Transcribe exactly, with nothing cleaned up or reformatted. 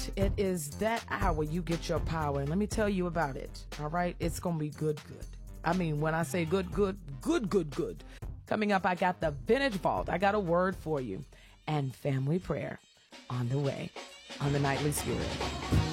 right. It is that hour you get your power. And let me tell you about it. All right. It's going to be good, good. I mean, when I say good, good, good, good, good. Coming up, I got the Vintage Vault. I got a word for you. And family prayer on the way on the Nightly Spirit.